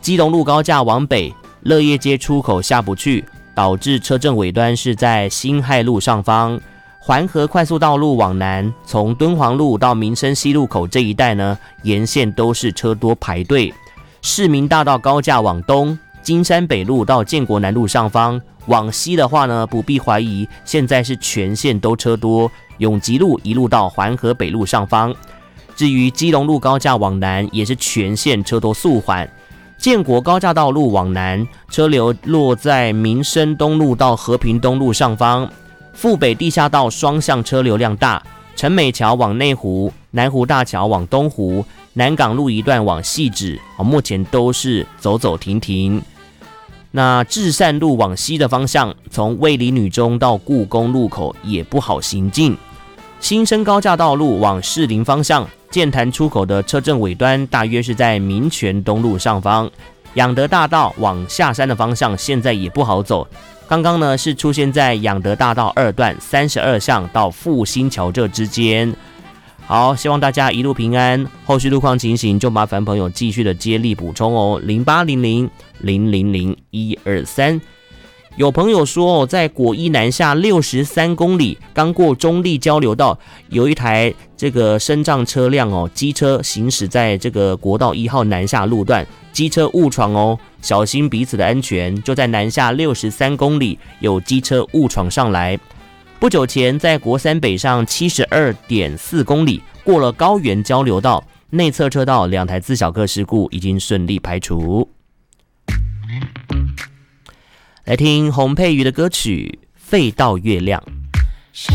基隆路高架往北，乐业街出口下不去，导致车阵尾端是在辛亥路上方。环河快速道路往南，从敦煌路到民生西路口这一带呢，沿线都是车多排队。市民大道高架往东，金山北路到建国南路上方，往西的话呢，不必怀疑，现在是全线都车多。永吉路一路到环河北路上方。至于基隆路高架往南，也是全线车多速缓。建国高架道路往南，车流落在民生东路到和平东路上方。富北地下道双向车流量大，陈美桥往内湖，南湖大桥往东湖，南港路一段往汐止，目前都是走走停停。那至善路往西的方向，从卫理女中到故宫路口也不好行进。新生高架道路往士林方向，剑潭出口的车阵尾端大约是在民权东路上方。养德大道往下山的方向现在也不好走，刚刚呢是出现在养德大道2段32巷到复兴桥这之间。好，希望大家一路平安，后续路况情形就麻烦朋友继续的接力补充哦，0800000123。有朋友说在果一南下63公里，刚过中立交流道，有一台这个身障车辆机车行驶在这个国道1号南下路段，机车误闯哦，小心彼此的安全。就在南下63公里，有机车误闯上来。不久前在国三北上72.4公里，过了高原交流道，内侧车道2台自小客事故已经顺利排除。来听洪佩瑜的歌曲《飞到月亮》。